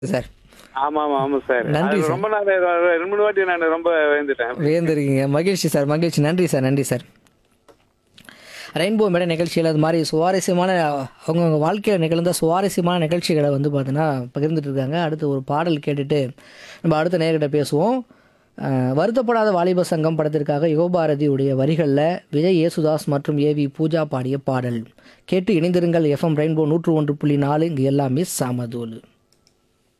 Sir. ஆமா ஆமா ஆமா சார். நன்றி அது சார். ரொம்ப நாள் 2, 3 வாட்டி நான் ரொம்ப வேந்துட்டேன். வியந்திருக்கீங்க. மகிழ்ச்சி சார், மகிழ்ச்சி. நன்றி சார், நன்றி சார். ரெயின்போ மேடை நிகழ்ச்சியில் அது மாதிரி சுவாரஸ்யமான அவங்கவுங்க வாழ்க்கையில் நிகழ்ந்த சுவாரஸ்யமான நிகழ்ச்சிகளை வந்து பார்த்தீங்கன்னா பகிர்ந்துட்டு இருக்காங்க. அடுத்து ஒரு பாடல் கேட்டுட்டு நம்ம அடுத்த நேயர்கிட்ட பேசுவோம். வருத்தப்படாத வாலிப சங்கம் படத்திற்காக யுகபாரதியுடைய வரிகளில் விஜய் யேசுதாஸ் மற்றும் ஏவி பூஜா பாடிய பாடல் கேட்டு இணைந்திருங்கள். எஃப்எம் ரெயின்போ 101.4 இங்கு எல்லாமே சாமதூள்.